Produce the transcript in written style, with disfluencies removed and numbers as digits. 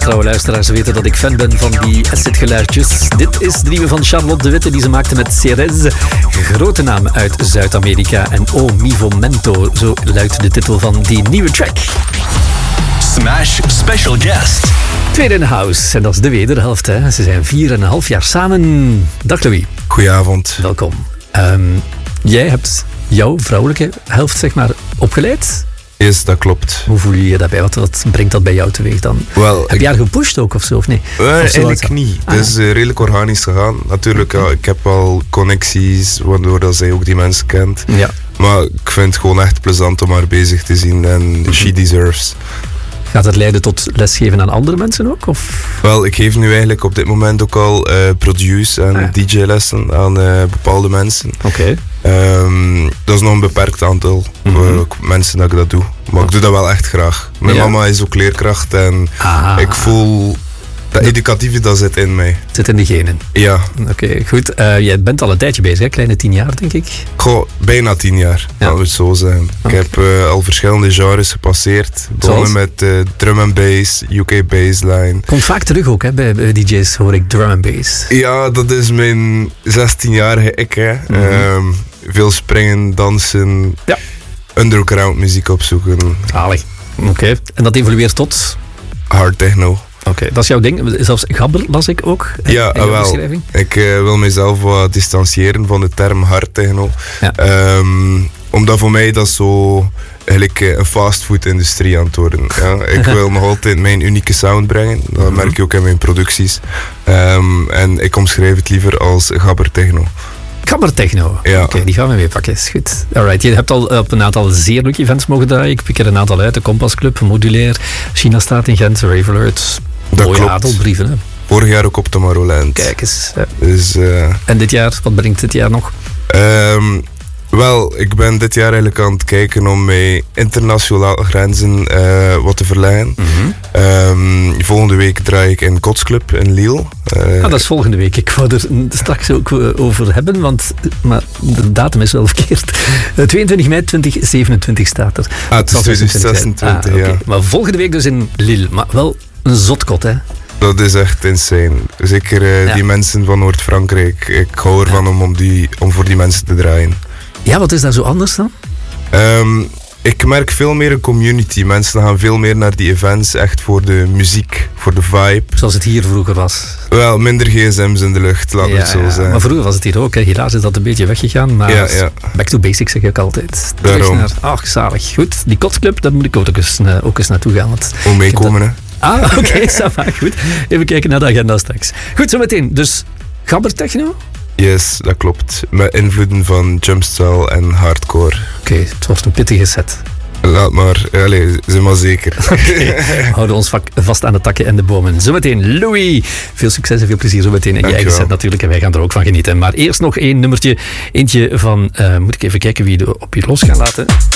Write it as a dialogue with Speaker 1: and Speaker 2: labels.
Speaker 1: Trouwe luisteraars weten dat ik fan ben van die acid-geluidjes. Dit is de nieuwe van Charlotte de Witte die ze maakte met Ceres. Grote naam uit Zuid-Amerika. En O Mi Momento, zo luidt de titel van die nieuwe track.
Speaker 2: Smash Special Guest.
Speaker 1: Tweede in de house. En dat is de wederhelft. Hè. Ze zijn 4,5 jaar samen. Dag Louis.
Speaker 3: Goedenavond.
Speaker 1: Welkom. Jij hebt jouw vrouwelijke helft zeg maar opgeleid.
Speaker 3: Yes, dat klopt.
Speaker 1: Hoe voel je je daarbij? Wat brengt dat bij jou teweeg dan?
Speaker 3: Wel,
Speaker 1: heb je haar gepusht ook of zo? Of nee?
Speaker 3: Eigenlijk niet. Het is redelijk organisch gegaan. Natuurlijk, ik heb al connecties waardoor dat zij ook die mensen kent.
Speaker 1: Ja.
Speaker 3: Maar ik vind het gewoon echt plezant om haar bezig te zien en she deserves.
Speaker 1: Gaat het leiden tot lesgeven aan andere mensen ook? Of?
Speaker 3: Wel, ik geef nu eigenlijk op dit moment ook al produce- en DJ-lessen aan bepaalde mensen.
Speaker 1: Oké.
Speaker 3: Dat is nog een beperkt aantal mensen dat ik dat doe. Maar ik doe dat wel echt graag. Mijn mama is ook leerkracht en ik voel dat educatieve dat zit in mij.
Speaker 1: Het zit in de genen.
Speaker 3: Ja.
Speaker 1: Oké, goed. Jij bent al een tijdje bezig, hè? Kleine 10 jaar denk ik.
Speaker 3: Goh, bijna 10 jaar, laten we het zo zijn.
Speaker 1: Okay.
Speaker 3: Ik heb al verschillende genres gepasseerd. Begonnen met drum and bass, UK bassline.
Speaker 1: Komt vaak terug ook hè, bij DJ's hoor ik drum and bass.
Speaker 3: Ja, dat is mijn 16-jarige ik. Hè. Veel springen, dansen, underground muziek opzoeken.
Speaker 1: Zalig. Oké. En dat evolueert tot?
Speaker 3: Hard techno.
Speaker 1: Oké, dat is jouw ding. Zelfs gabber las ik ook.
Speaker 3: Ja, wel. Ik wil mezelf wat distancieren van de term hard techno. Ja. Omdat voor mij dat zo eigenlijk een fastfood-industrie aan het worden. Ja. Ik wil nog altijd mijn unieke sound brengen. Dat merk je ook in mijn producties. En ik omschrijf het liever als gabber techno.
Speaker 1: Gabber techno.
Speaker 3: Ja.
Speaker 1: Oké, die gaan we weer pakken. Is goed. Alright, je hebt al op een aantal zeer leuke events mogen draaien. Ik pik er een aantal uit. De Kompas Club, Modulair, China staat in Gent, Rave Alert. Mooie adelbrieven. Hè?
Speaker 3: Vorig jaar ook op Tomorrowland.
Speaker 1: Kijk eens.
Speaker 3: Dus,
Speaker 1: en dit jaar, wat brengt dit jaar nog?
Speaker 3: Wel, ik ben dit jaar eigenlijk aan het kijken om mijn internationale grenzen wat te verleggen. Volgende week draai ik in Kotsclub in Lille.
Speaker 1: Dat is volgende week. Ik wou er straks ook over hebben, maar de datum is wel verkeerd. 22 mei 2027 staat er.
Speaker 3: Het is 2026, ja.
Speaker 1: Okay. Maar volgende week dus in Lille. Maar wel een zotkot, hè?
Speaker 3: Dat is echt insane. Zeker die mensen van Noord-Frankrijk. Ik hou ervan om voor die mensen te draaien.
Speaker 1: Ja, wat is daar zo anders dan?
Speaker 3: Ik merk veel meer een community. Mensen gaan veel meer naar die events, echt voor de muziek, voor de vibe.
Speaker 1: Zoals het hier vroeger was.
Speaker 3: Wel, minder gsm's in de lucht, laten we het zo zeggen.
Speaker 1: Maar vroeger was het hier ook, hè. Helaas is dat een beetje weggegaan, maar back to basics zeg ik altijd.
Speaker 3: Daarom.
Speaker 1: Zalig. Goed, die Kotsclub, daar moet ik ook eens naartoe gaan.
Speaker 3: Om meekomen, hè.
Speaker 1: Oké, goed. Even kijken naar de agenda straks. Goed, zo meteen. Dus, gabber techno?
Speaker 3: Yes, dat klopt. Met invloeden van jumpstyle en hardcore.
Speaker 1: Oké, het wordt een pittige set.
Speaker 3: Laat maar. Zeg maar zeker.
Speaker 1: We houden ons vast aan de takken en de bomen. Zometeen Louis. Veel succes en veel plezier zometeen in je eigen set natuurlijk. En wij gaan er ook van genieten. Maar eerst nog één nummertje. Eentje van, moet ik even kijken wie op hier los gaan laten.